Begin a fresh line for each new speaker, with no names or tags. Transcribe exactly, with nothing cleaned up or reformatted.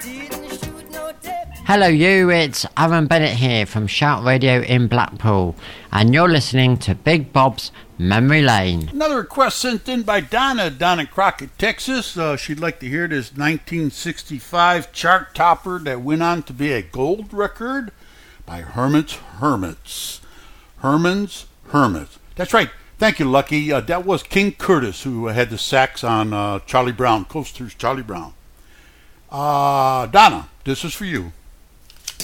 Hello you, it's Aaron Bennett here from Shout Radio in Blackpool, and you're listening to Big Bob's Memory Lane.
Another request sent in by Donna down in Crockett, Texas. Uh, she'd like to hear this nineteen sixty-five chart topper that went on to be a gold record by Herman's Hermits. Herman's Hermits. That's right. Thank you, Lucky. Uh, that was King Curtis who had the sax on uh, Charlie Brown, Coaster's Charlie Brown. Uh, Donna, this is for you.